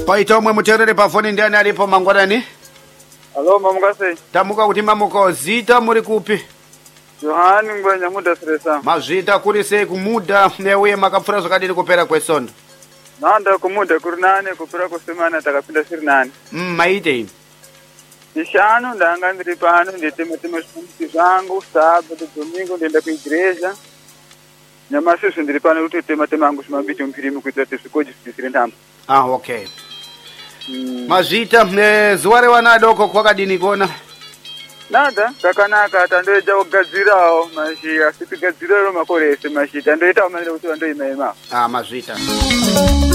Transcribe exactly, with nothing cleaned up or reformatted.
Paita omwe muterere pa foni ndiani alipo mangwanani? Alo mamukase. Tamuka kuti mamuko zita muri kupi? Yohani ngwenya muda stresa. Mazita kuri sei kumuda neuye makapfura zvakadini kupera kwesondo. Nanda kumuda kuri nane kupera kusemana takapinda siri nane. Mm, maite imi. Nishanu ndanga ndiri pano nditema tema zvifundisi zvangu Sabbato Domingo ndienda kuigreja. Nyamashi ndiri pano kuti tema tema angu zvimabiti mumpirimi kuitira kuti zvikoji zvisire ntamba. Ah, okay. Mm. Mazita ne zuwa rewana adoko kwakadini kona? Nada kakanaka tandoeja kugadzirawo mashi asipigadziriro makorese mashi tandoita umanire kuti vandoima ima. Ah, mazita.